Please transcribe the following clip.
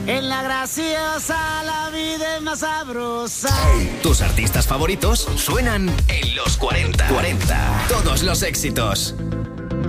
En la graciosa la vida es más sabrosa. Tus artistas favoritos suenan en los 40. Todos los éxitos.